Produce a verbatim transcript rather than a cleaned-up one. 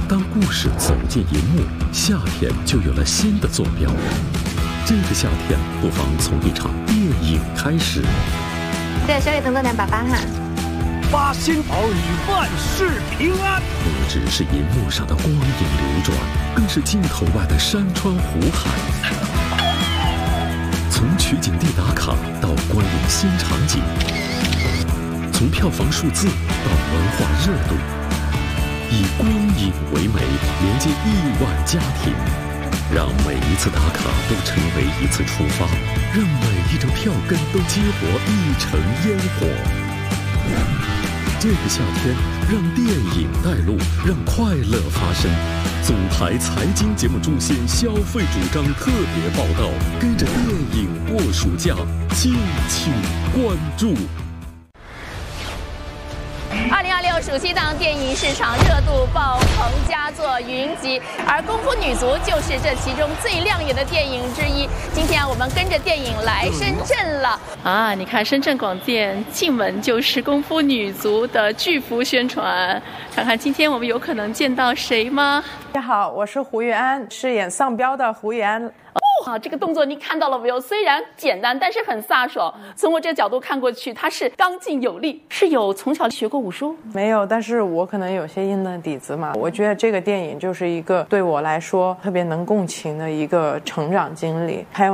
当故事走进银幕，夏天就有了新的坐标。这个夏天，不妨从一场电影开始。 对，小雨等等点爸爸哈。 八仙儿与万事平安。 不只是银幕上的光影流转，更是镜头外的山川湖海。从取景地打卡到观影新场景，从票房数字到文化热度，以光影为媒，连接亿万家庭，让每一次打卡都成为一次出发，让每一张票根都激活一城烟火。这个夏天，让电影带路，让快乐发生。总台财经节目中心消费主张特别报道，跟着电影过暑假，敬请关注。 二零二六暑期档电影市场热度爆棚，佳作云集，而《功夫女足》就是这其中最亮眼的电影之一。今天我们跟着电影来深圳了啊！你看深圳广电进门就是《功夫女足》的巨幅宣传，看看今天我们有可能见到谁吗？ 大家好，我是胡玉安，饰演丧彪的胡玉安。 哦，这个动作你看到了没有？虽然简单，但是很飒爽。从我这个角度看过去，他是刚劲有力。是有从小学过武术？ 没有，但是我可能有些硬的底子嘛。我觉得这个电影就是一个对我来说特别能共情的一个成长经历。拍完